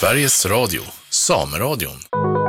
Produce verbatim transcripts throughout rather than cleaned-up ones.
Sveriges Radio, Sameradion.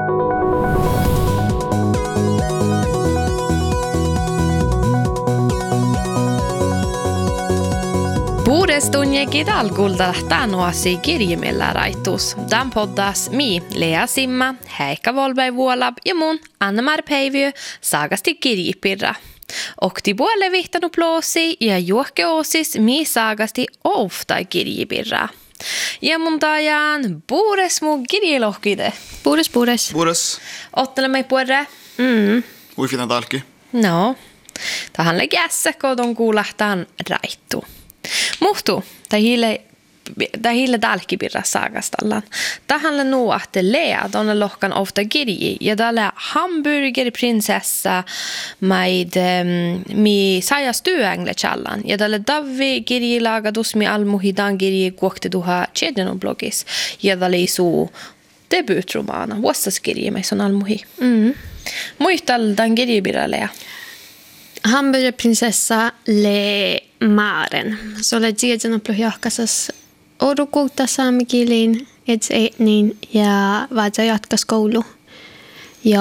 Puhdestunje kidalkulta tanoasi kirjimellä raitus. Dan poddas mi Lea Simma, Heikka Volberg-Vuolab ja mun Anna-Mar Päiviö saagasti kirjipirra. Okti puolelle vihtanut ploosi ja juohke oosis mi saagasti ofta kirjipirra. Ja mun tajan puures mun kirjelohkide. Puures, puures. Puures. Ottelemme puore. Mm. Ui fitan talki. No, tahan legiässä kodon kuulahtaan raittu. Muhtu, tai hiile, tai hiile talkipirra saakastallaan. Tahanle nuahte Lea tonne lohkan ofta kirji, ja tälle hamburgerprinsessa maid um, mi sajas työängle challan, ja tälle Davi kirji laagatus mi almuhidan kirji kuokte tuha Tjedenon blogis, ja tälle isu debutrumaana, vuossas kirji meissä on almuhi. Mm. Muistal tämän kirjipirra Lea? Hamburgerprinsessa Le Maren. Se oli Tjedenon blogihahkasas orukuutta saamikieliin, et niin ja vaatsa jatkas koulu. Ja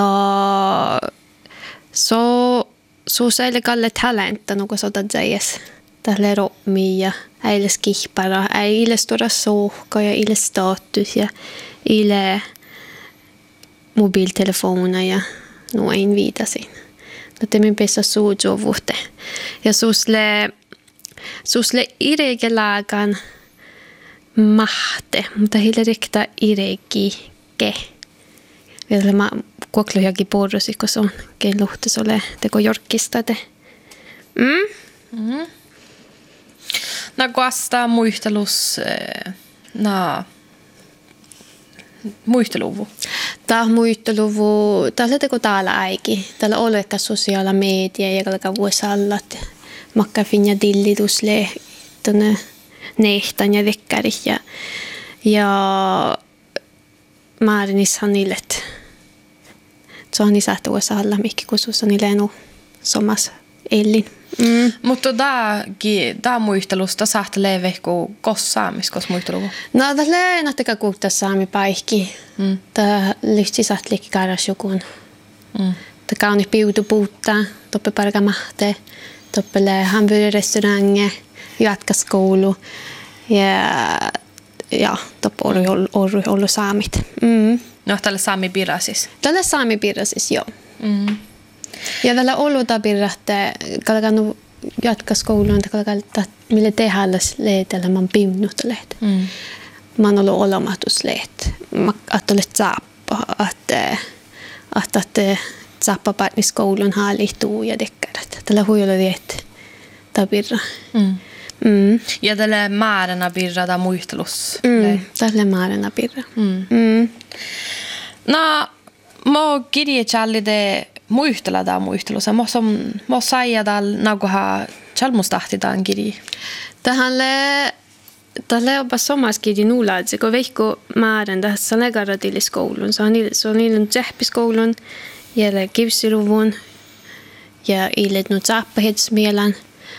so so säile kalle talenta nuko sotat säies. Tälle rommi ja äile skihpara, äile stora sohka ja äile status ja äile mobiltelefona ja noin viitasin. No temin pesa suujovuhte. Ja susle susle iregelaagan mahte, mutta hille rikta ireki ke. Vielä mä kuoklujakin porrosi, kun se on kein luhtes ole teko jorkkista te. Mm? Mm-hmm. No kuasta muistelus, no, muisteluvu. Tää muisteluvu, täällä teko täällä äiki. Täällä on ehkä sosiaala media ja kalka vuosallat. Makka finja dillitusle tonne nehtan ja dekkarit ja, ja Maarinissa niille, se on niissä tuossa mikki kusussa niille enu somas ellin. Mm. Mutta tämä muistelusta sahta leivehku kossaamis, muisteluvu? No tälle nähtäkää kuuttaa saami paikki. Mm. Tämä lyhti saht liikki kairas jokuun. Mm. Tämä kauni piutu puuttaa, toppe parka mahte, toppele hamburgerrestaurange, jatkas koulu ja ja toppe oli ollut, ollut saamit. Mm. No tälle saami birra siis? Tälle saami birra siis, joo. Mm. Ja tällä oluta birra, että kalkanut jatkas kouluun, että mille tehdään lehdellä, mä oon piunnut leht. Mm. Mä oon ollut olematusleht. Mä ajattelin, että saappa, että että saappa partnis koulun haalihtuu ja dekkarat. Tällä huijolla viet tämä birra. Mm. Mm. Ja tälle määränä birra tai muistelus? Mm. Tälle määränä birra. Mm. Mm. No, mä kirjechalli de muistella tämä muistelus. Mä som mä saija täällä naukoha chalmustahti tämän kirji. Tähänle tälle onpa somas kirji nuulaat, kun veikko määrän tässä legaradilliskoulun. Se on se on niille tsehpiskoulun ja kivsiluvun ja illet nu tsappahedsmielan.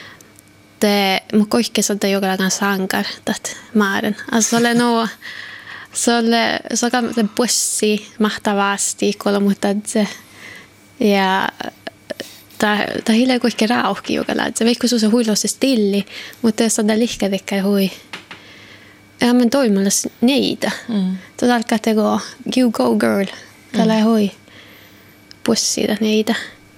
Det må koike sådär joka lagan sankar dat määrän. Alltså le no så le så kan det bussi mahtavasti kolmutadze ja ta ta hille koike rauhki joka lagan. Se veikko se huilossa stilli, mutta jos on lihkä tekee hui. Ja men toimillas neitä. Mm. Tätä alkaa teko you go girl. Tällä hui bussi neitä.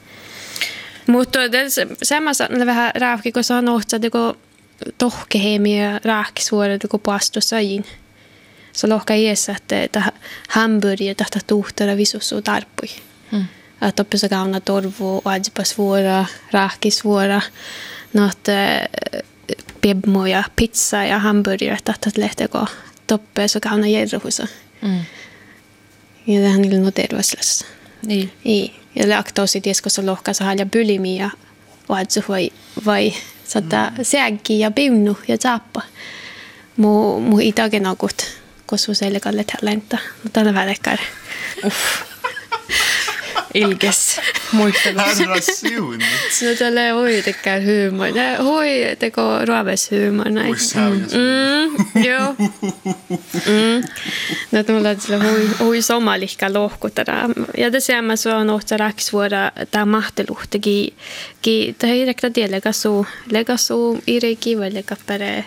Mutta semmoista on vähän raahki, kun se on ohtsa teko tohkeheemi ja raahki suoraan teko paastosajin. Se lohka iässä, että hamburger tahtaa tuhtara visusuu tarppui. Mm. Että oppisa kauna torvu, ajipa suora, raahki suora. No, että pebmo ja pizza ja hamburger tahtaa lehteko toppe så kauna järruhusa. Mm. Ja tähän niillä on terveyslässä. Niin. Niin. Ja laktoosi tieskossa lohkassa halja bylimi ja vaatsu vai vai sata säggi ja piunnu ja zappa. Mu mu itagenakut kosu selle kalle talenta. Mutta on vähän lekkar. Uff. ilkes muistelus. Herra siunit. No tälle hui tekee huumor. Hui teko ruoves huumor. Oi säyjäs. Mm, joo. Mm. No mulla on sillä hui, hui somalihka lohkutara. Ja tässä mä suon ohta raksvuoda tää mahteluhtakin. Tämä ei rekta tiedä suu. Lega suu ireiki vai lega pere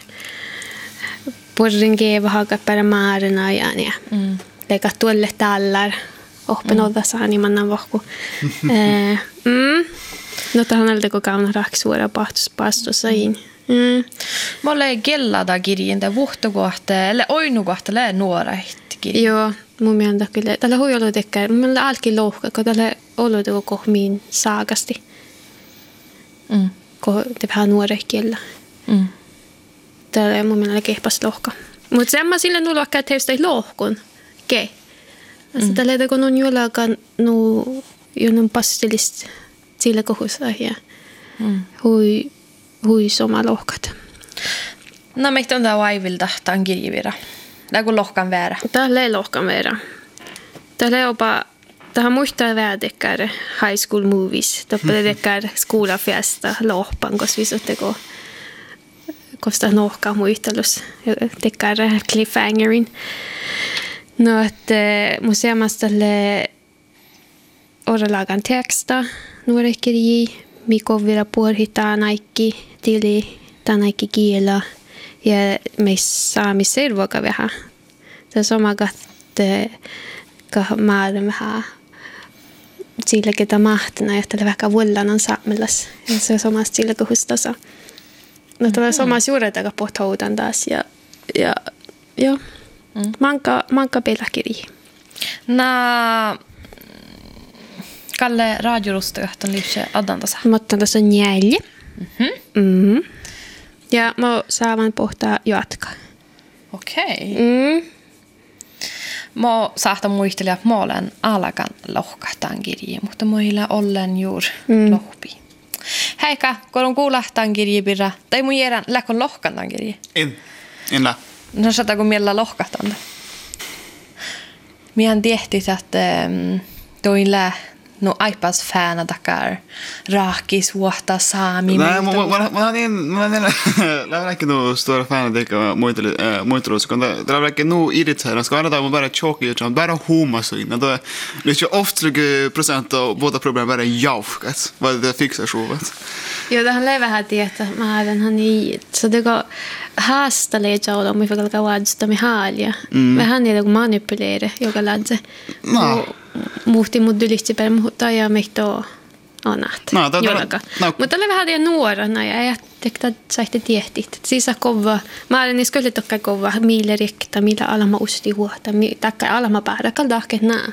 porrin keva haka pere maarina ja niin. Mm. Lega tuolle tallar. Oppen mm. odda saa nimannan vahku. eh, mm. No tähän on teko kauna raksvuoda paastossa in. Mm. Mulla ei kellada kirjintä vuhtokohta, eller oinukohta, eller nuorehtikin. Joo, mun mielestä kyllä. Tällä hui ollut tekee. Mun mielestä alki lohka, kun tällä ollut teko kohmiin saakasti. Mm. Kun te vähän nuorehkiellä. Mm. Tällä on mun mielestä kehpas lohka. Mutta sen mä sille nulla että heistä ei lohkun. Ke? Mm. Tällä teko on jollakaan nu jonun pastilista sille kohussa. Mm. Hui... Hui soma lohkat. No meitä on tää vaivilta tämän kirjivira. Tää kun lohkan väärä. Tää ei lohkan väärä. Tää ei opa... Tähän muistaa vähän tekää high school movies. Tähän tekää skoolafesta lohpan, koska visotteko... Koska lohkaa muistelus. Tekää cliffhangerin. No, että museamasta tälle... Oralagan teksta. Nuoret kirjii. Mikko vielä puolitaan naikki tili tänäkin kielä ja me saamme servoka vähän. Tässä on magatte kahmaaren vähän sillä ketä mahtana ja tällä vähän vuollanan saamellas. Ja se on samasta sillä kohustassa. No tällä samassa juuretaan pohthoutan taas ja ja joo. Mm. Manka manka pelakirji. Na Kalle radiorustagahtan liivse adantasa. Mä otan tässä neljä. Mhm. Mhm. Ja mä saavan pohtaa jatkaa. Okei. Mm. Mä saatan muistella, että mä olen alkan lohkahtaan kirji, mutta muilla ollen juuri mm. lohpi. Heikka, kun on kuulahtaan kirjipirra, tai mun jäädän läkon lohkantaan kirji. En. En lä. No sata kun miellä lohkahtaan. Mihän tiehtis, että um, toin lää no aipas fäna takar raakis vuotta saami. Nej, mä oon niin, mä oon niin, lähdäkin nu stora fan teka muitteluus, kun det lähdäkin nu irriterande, ska annata mun bara tjoki, että on bara huuma så innan. Det är ju ofta procent av båda problem bara jauhkat, vad det fixar sjuvat. Joo, tähän lei vähän tietää, mä ajan hän i, så det går haasta leidja olla, mä fikal kawadsta mi haalia. Vähän niitä kun manipuleere, joka lähtee. No. Muhti mut dylisti per mutta ja mehto onat. No, ta no. Mutta oli vähän tiedä nuorana ja ajattelin, saitte tiehtit. Siis kova. Mä olin niissä kyllä tokka kova mille rikta, millä alama usti huota, takka alama päädä dahket nää.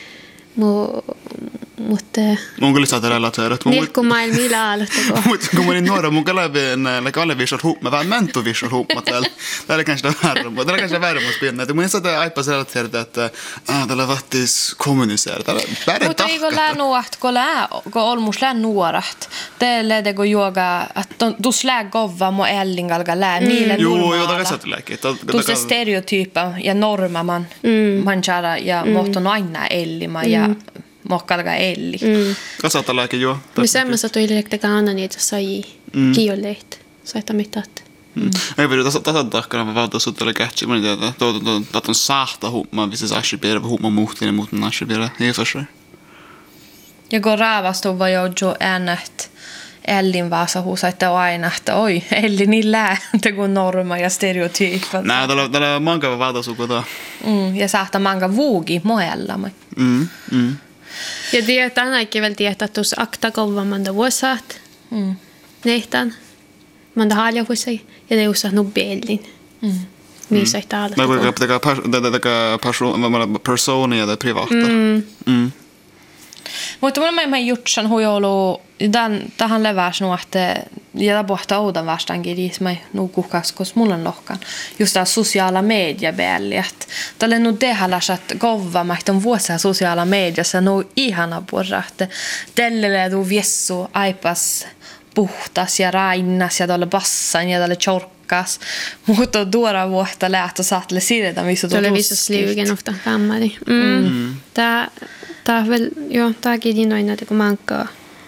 Mu mutta mun kyllä saada relaterat. Nilko mail millä aloittako. Mutta kun mä olin nuora, mun kyllä ben like alle visual hoop, mä vähän mentu visual hoop mattel. Det är kanske det här, men det är kanske värre mot spinna. Det måste det iPad relaterat att ah det vattis kommunicera. Det är bara mutta ei kun lää nuoht, kun lää, kun olmus lää nuorat. Det leder gå yoga att du slag gova mo elling alga lää niille normala. Jo, jo, det kan läke. Du stereotypa ja norma man man chara ja mohton aina ellima ja mokkalga elli. Kasata läke jo. Missä mä satoi lektä annan niitä sai kioleit. Saita mitat. Ei pidä tässä tässä takkana mä valta suttele catch men det då då då att sahta humma visst är det bättre humma muhtin mot en annan bättre. Det är för sig. Jag går ravasta vad jag jo änät Ellin vaasa huusaitte aina, että oi, Elli niin lää, te kun norma ja stereotypat. Nää, tällä tällä manka valtasukuta. Mm, ja saahta manka vuugi moellamme. Mm, mm. Ja tiedät ainakin vielä tietää, että tuossa akta kovaa manda vuosaat. Mm. Nehtan. Manda haljavuusai. Ja te usaa nubbi Ellin. Mm. Missä ei taada. Mä voin tehdä persoonia tai privata. Mm. Mm. Mutta mulla mä jutsan huijolu, tähän leväs nuohte, ja tämä pohtaa oudan vastaankin, että mä nukukas, koska mulla on lohkan. Just tämä sosiaala media päälle, että tälle nu tehdään, että kovva, mä on vuosia sosiaala mediassa, nu ihana puolella, että tälle tuu viessu aipas puhtas ja rainas ja tuolle bassan ja tuolle tjorkas. Mutta tuora vuotta lähtö saattele siirretä, missä tuo tuolle vissus liuken ofta kammari. Mm. Mm. Tää tää väl jo tääkin niin noin näitä kun mankkaa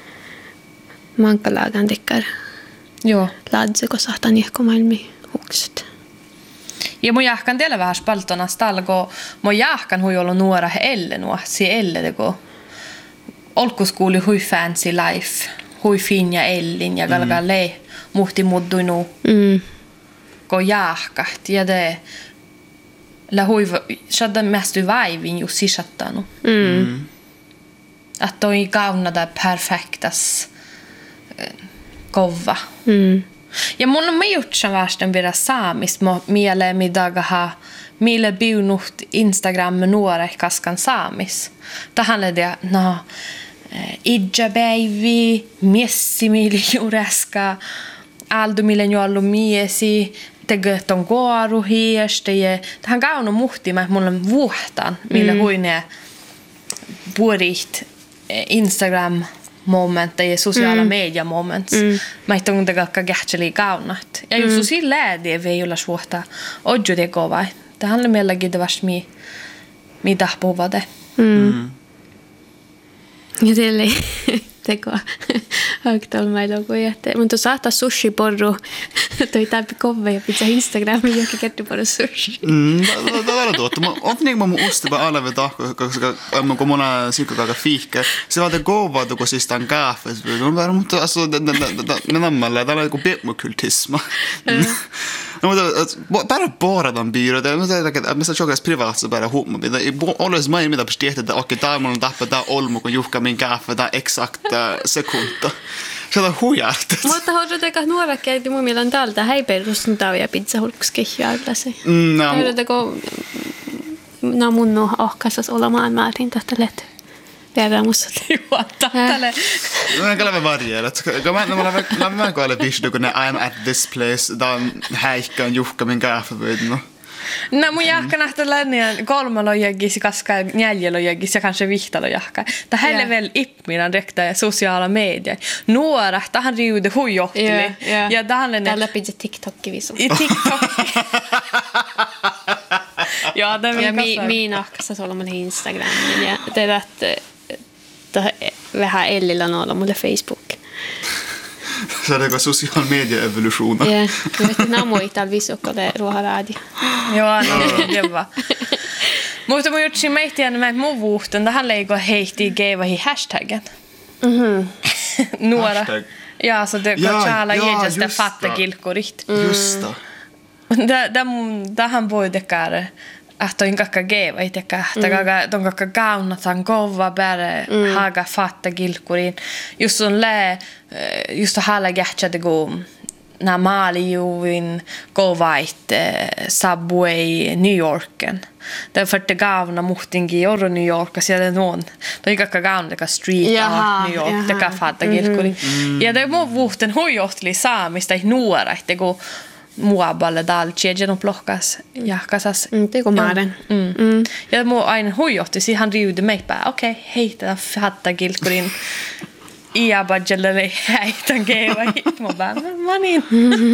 mankkalagan tikkar. Joo. Laadse kun sahtan ihko maailmi hukset. Ja mun jahkan teillä vähän spaltona stalko mun jahkan hui ollut nuora elle nuo si elle teko. Olkuskuuli hui fancy life. Hui fin ja ellin ja galga le muhti mudduinu. Mm. Ko jahkat ja det la hui shadda mestu vaivin just sishattanu. Mm. Att toi kaunada perfektas kova. Mm. Ja mun on miutsan vasten vielä saamis mieleen midagaha mille biunut Instagram nuore kaskan saamis. Tähän ledia no idja päivi miessi mille jureska aldu mille juollu miesi teget on koaru hieste ja tähän kauno muhti mä mulla on vuohtaan mille mm. huine puorit Instagram momenta ja sociala mm. media moments. Mm. Mä ei tunne kaikka kähtseli kaunat. Ja just mm. sillä lähdee vei olla suhta odju det kova. Tähän on meilläkin vast mi mi tahpuvade. Mm. Ja teille teko haktal meillä kun jätte. Mun tuossa saattaa sushi porru. Toi täppi kove ja pizza Instagramin jokin kerti porru sushi. Mm, det var totta. Mä on niin mä mun ustava alve tahko, koska mä kun mona sikka fiikka. Se var det gåva då siis tan kaffe. Det var mutta alltså den namalla det är ju bepmukultism. No mutta bara bara den byrå det är det att mesta chokas privat så bara hop med det always mig med att förstå det och där man tappa där olmo kun juhka min kaffe där exakt sekunta. Se on huijasta. Mutta hoidu teka nuora käyti mun mielestä täältä häiperustin tauja pizza hulkskehjä allasi. No. Hoidu teko na mun no ahkasas olemaan määrin tästä let. Tiedä musta. Joo, tälle. No kan det variera. Kan man man man man kan det kun I'm at this place dan häikkan juhka min kaffe no. No mun jahka nähtällä niin kolmalo jägis kaska jäljellä jägis ja kanske vihtalo jahka. Det här är väl ippminan rekta sociala medier. Nuora tähän riude huijotteli. Ja tähän on tällä pitää TikTokki visu. I TikTok. Ja det ja mi min ahkassa solman Instagramin ja det att vähän ellillä noilla mulle Facebook. Så det går social media evolution. Ja, jag vet inte när moi täällä visokko det ruoharaadi. Joo, no, jeva. Mutta mun jutsi meittiän mä mun vuhten, tähän leiko heihti geivahi hashtaggen. Mhm. Nuora. Hashtag. Ja, så det går tjäla jättestä fattakilkkurit. Just det. Da da dahan voi dekare. Att on kakka geva iteka että kakka ton kakka kaunatan kova bäre mm. haga fatta gilkurin just on lä just hala jätcha de go na Malijuin go vait Subway New Yorken där för det gavna muhtingi i New York så det någon då kakka gaun det street art New York det kakka fatta gilkurin ja det må vuhten hojohtli saamista nuora että go muaballe dalci genom plockas jahkasas det går maren mm. mm. ja mu aina huijotti si han riude mig bara okej okay, heita fatta gilkurin ia budgetille heita geva hit mo bara manin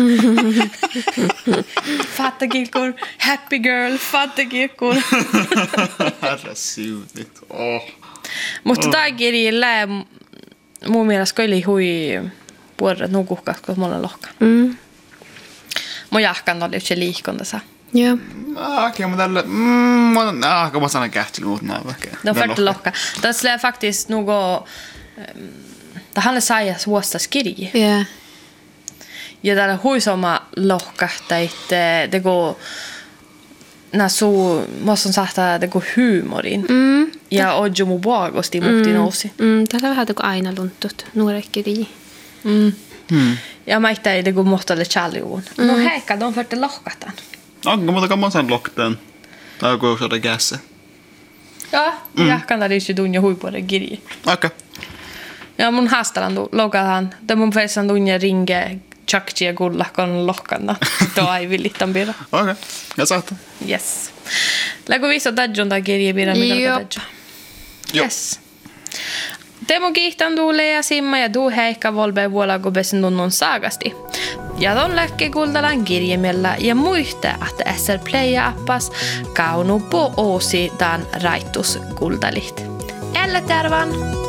fatta gilkur happy girl fatta gilkur herra suvit åh mutta tagiri lä mu mielestä kyllä hui puolta nukuhkas kun mulla lohka mm. Mun jahkan oli yksi liikondassa. Ja. Ah, okej, men det mm, man ah, kan man säga kähteli mot när okej. Det var för locka. Det skulle faktiskt nog gå det handlar säga svåsta skiri. Ja. Ja där huisoma locka että det går när så måste säga det går humorin. Mm. Ja ojo mu boagosti muhti nousi. Mm, tällä vähän teko aina luntut nuorekkiri. Mm. Mm. Ja mä itse ei det går måttalle chaljuun. Mm. No heikka, de för det lockatan. Onko muuta kan man sen lockten? Tai går så det gasse. Ja, mm. jag kan där ju dunja huipore giri. Okej. Ja mun haastalan lokahan. Det mun fesan dunja ringe chakchi ja gullakon lokkana. Då ei villittan bira. Okej. Jag sa det. Yes. Läggo viso dadjon da giri bira mi dadjon. Yes. Temo kiihtan duule ja simma ja duu heikka volbe vuolago besin nunnun saagasti. Ja ton läkke kultalan kirjemellä ja muista, että S R Play-appas kaunu po oosi dan raittus kultalit. Eller Tervan.